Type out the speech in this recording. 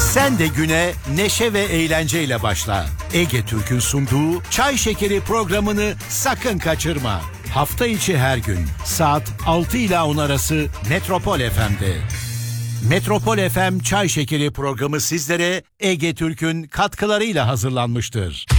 Sen de güne neşe ve eğlenceyle başla. Ege Türk'ün sunduğu Çay Şekeri programını sakın kaçırma. Hafta içi her gün saat 6 ile 10 arası Metropol FM'de. Metropol FM Çay Şekeri programı sizlere Ege Türk'ün katkılarıyla hazırlanmıştır.